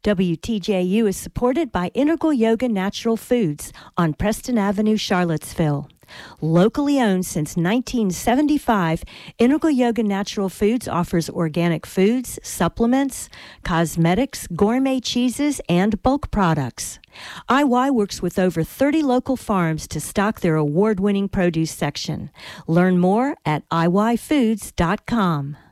WTJU is supported by Integral Yoga Natural Foods on Preston Avenue, Charlottesville. Locally owned since 1975, Integral Yoga Natural Foods offers organic foods, supplements, cosmetics, gourmet cheeses, and bulk products. IY works with over 30 local farms to stock their award-winning produce section. Learn more at iyfoods.com.